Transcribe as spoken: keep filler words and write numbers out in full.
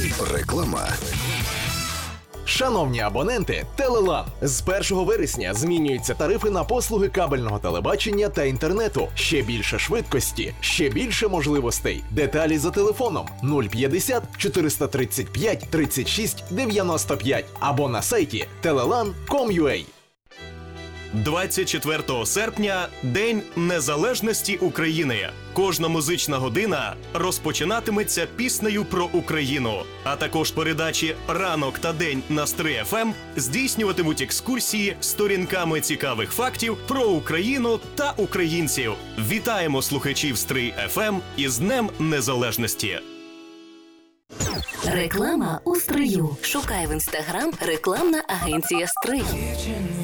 Реклама. Шановні абоненти, Телелан. З першого вересня змінюються тарифи на послуги кабельного телебачення та інтернету. Ще більше швидкості, ще більше можливостей. Деталі за телефоном нуль п'ятдесят чотириста тридцять п'ять тридцять шість дев'яносто п'ять або на сайті телелан крапка ком крапка ю а. двадцять четвертого серпня – День Незалежності України. Кожна музична година розпочинатиметься піснею про Україну. А також передачі «Ранок» та «День» на Стрий еф ем здійснюватимуть екскурсії сторінками цікавих фактів про Україну та українців. Вітаємо слухачів Стрий еф ем із Днем Незалежності. Реклама у Стрию. Шукай в інстаграм рекламна агенція Стрий.